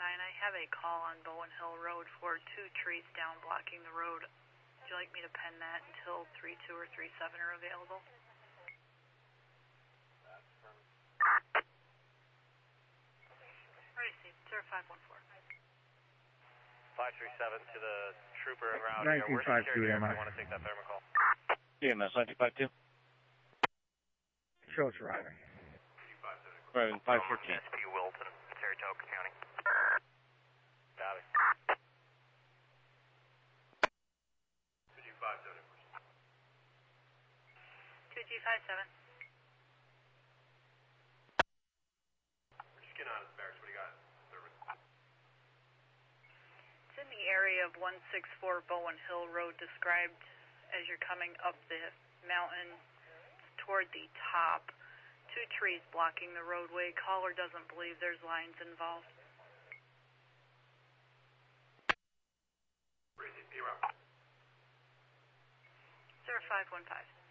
I have a call on Bowen Hill Road for 2 trees down blocking the road. Would you like me to pen that until 32 or 37 are available? Received, 0514. 537 to the trooper en route here. Where's the carrier if you want to take that thermal call? EMS 1952. Show us arriving. Arriving 514. SP Wilton, Saratoga County. Got it. 2G57. We're just getting out of the barracks. What do you got? Service. It's in the area of 164 Bowen Hill Road, described as you're coming up the mountain toward the top. 2 trees blocking the roadway. Caller doesn't believe there's lines involved. 0515.